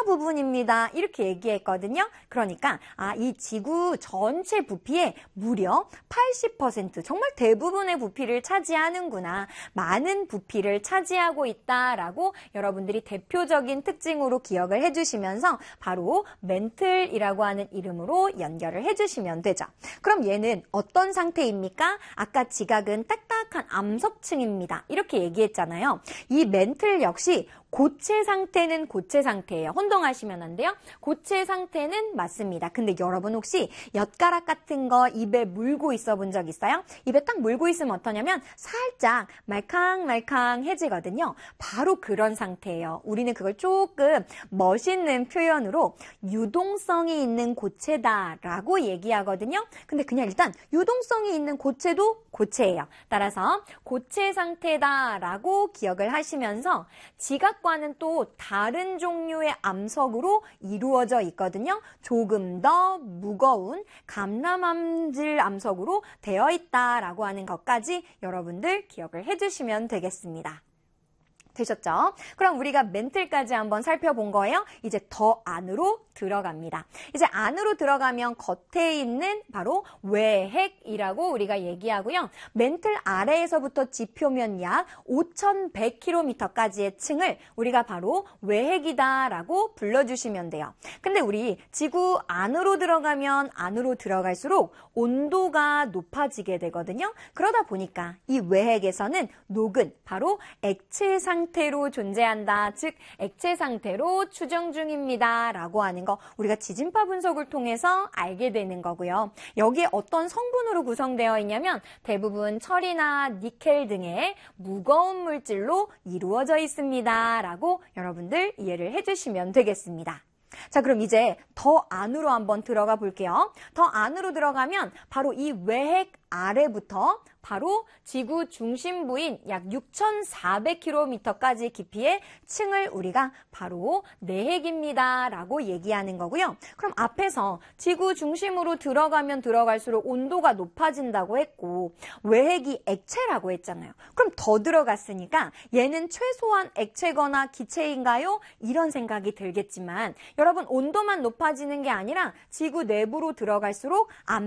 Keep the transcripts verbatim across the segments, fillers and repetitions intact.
부분입니다. 이렇게 얘기했거든요. 그러니까 아, 이 지구 전체 부피의 무려 팔십 퍼센트, 정말 대부분의 부피를 차지하는구나. 많은 부피를 차지하고 있다라고 여러분들이 대표적인 특징으로 기억을 해주시면서 바로 멘틀이라고 하는 이름으로 연결을 해주시면 되죠. 그럼 얘는 어떤 상태입니까? 아까 지각은 딱딱한 암석층입니다. 이렇게 얘기했잖아요. 이 멘틀 역시 고체 상태는 고체 상태예요. 혼동하시면 안 돼요. 고체 상태는 맞습니다. 근데 여러분 혹시 엿가락 같은 거 입에 물고 있어 본 적 있어요? 입에 딱 물고 있으면 어떠냐면 살짝 말캉말캉해지거든요. 바로 그런 상태예요. 우리는 그걸 조금 멋있는 표현으로 유동성이 있는 고체다라고 얘기하거든요. 근데 그냥 일단 유동성이 있는 고체도 고체예요. 따라서 고체 상태다라고 기억을 하시면서 지각과는 또 다른 종류의 암석으로 이루어져 있거든요. 조금 더 무거운 감람암질 암석으로 되어 있다라고 하는 것까지 여러분들 기억을 해주시면 되겠습니다. 되셨죠? 그럼 우리가 멘틀까지 한번 살펴본 거예요. 이제 더 안으로 들어갑니다. 이제 안으로 들어가면 겉에 있는 바로 외핵이라고 우리가 얘기하고요. 멘틀 아래에서부터 지표면 약 오천백 킬로미터까지의 층을 우리가 바로 외핵이다라고 불러주시면 돼요. 근데 우리 지구 안으로 들어가면 안으로 들어갈수록 온도가 높아지게 되거든요. 그러다 보니까 이 외핵에서는 녹은 바로 액체 상태로 존재한다. 즉 액체 상태로 추정 중입니다. 라고 하는 거 우리가 지진파 분석을 통해서 알게 되는 거고요. 여기에 어떤 성분으로 구성되어 있냐면 대부분 철이나 니켈 등의 무거운 물질로 이루어져 있습니다. 라고 여러분들 이해를 해주시면 되겠습니다. 자, 그럼 이제 더 안으로 한번 들어가 볼게요. 더 안으로 들어가면 바로 이 외핵 아래부터 바로 지구 중심부인 약 육천사백 킬로미터까지 깊이의 층을 우리가 바로 내핵입니다 라고 얘기하는 거고요. 그럼 앞에서 지구 중심으로 들어가면 들어갈수록 온도가 높아진다고 했고 외핵이 액체라고 했잖아요. 그럼 더 들어갔으니까 얘는 최소한 액체거나 기체인가요? 이런 생각이 들겠지만 여러분 온도만 높아지는 게 아니라 지구 내부로 들어갈수록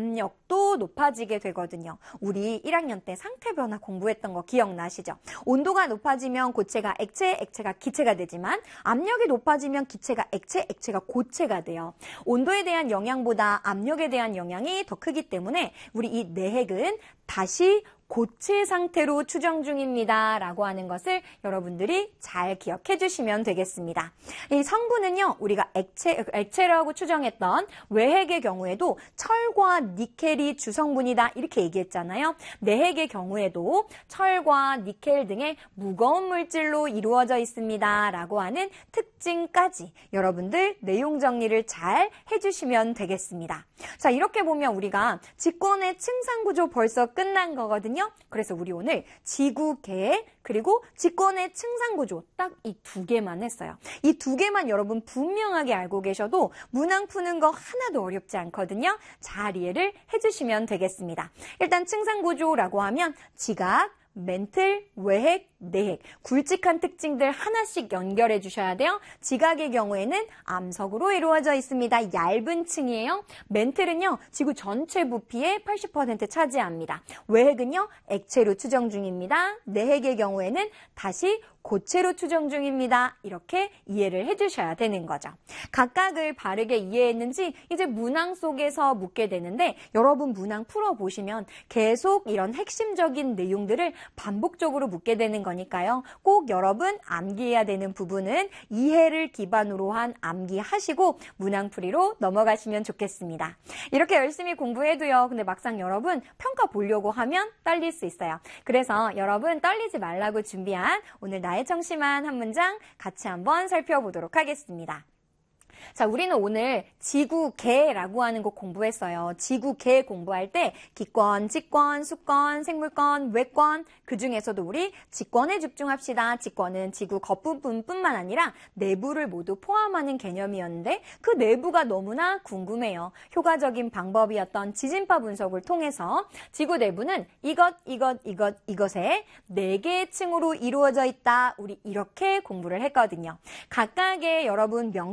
압력도 높아지게 되거든요. 우리 일 학년 때 상태 변화 공부했던 거 기억나시죠? 온도가 높아지면 고체가 액체, 액체가 기체가 되지만 압력이 높아지면 기체가 액체, 액체가 고체가 돼요. 온도에 대한 영향보다 압력에 대한 영향이 더 크기 때문에 우리 이 내핵은 다시 고체 상태로 추정 중입니다. 라고 하는 것을 여러분들이 잘 기억해 주시면 되겠습니다. 이 성분은요, 우리가 액체, 액체라고 추정했던 외핵의 경우에도 철과 니켈이 주성분이다. 이렇게 얘기했잖아요. 내핵의 경우에도 철과 니켈 등의 무거운 물질로 이루어져 있습니다. 라고 하는 특징까지 여러분들 내용 정리를 잘 해주시면 되겠습니다. 자, 이렇게 보면 우리가 직권의 층상구조 벌써 끝난 거거든요. 그래서 우리 오늘 지구계 그리고 직권의 층상구조 딱 이 두 개만 했어요. 이 두 개만 여러분 분명하게 알고 계셔도 문항 푸는 거 하나도 어렵지 않거든요. 잘 이해를 해주시면 되겠습니다. 일단 층상구조라고 하면 지각, 멘틀, 외핵, 내핵, 굵직한 특징들 하나씩 연결해 주셔야 돼요. 지각의 경우에는 암석으로 이루어져 있습니다. 얇은 층이에요. 멘틀은요, 지구 전체 부피의 팔십 퍼센트 차지합니다. 외핵은요, 액체로 추정 중입니다. 내핵의 경우에는 다시 고체로 추정 중입니다. 이렇게 이해를 해주셔야 되는 거죠. 각각을 바르게 이해했는지 이제 문항 속에서 묻게 되는데 여러분 문항 풀어보시면 계속 이런 핵심적인 내용들을 반복적으로 묻게 되는 거니까요. 꼭 여러분 암기해야 되는 부분은 이해를 기반으로 한 암기하시고 문항풀이로 넘어가시면 좋겠습니다. 이렇게 열심히 공부해도요. 근데 막상 여러분 평가 보려고 하면 떨릴 수 있어요. 그래서 여러분 떨리지 말라고 준비한 오늘 나의 청심한 한 문장 같이 한번 살펴보도록 하겠습니다. 자, 우리는 오늘 지구계라고 하는 거 공부했어요. 지구계 공부할 때 기권, 직권, 수권, 생물권, 외권 그 중에서도 우리 직권에 집중합시다. 직권은 지구 겉부분뿐만 아니라 내부를 모두 포함하는 개념이었는데 그 내부가 너무나 궁금해요. 효과적인 방법이었던 지진파 분석을 통해서 지구 내부는 이것, 이것, 이것, 이것의 네 개의 층으로 이루어져 있다. 우리 이렇게 공부를 했거든요. 각각의 여러분 명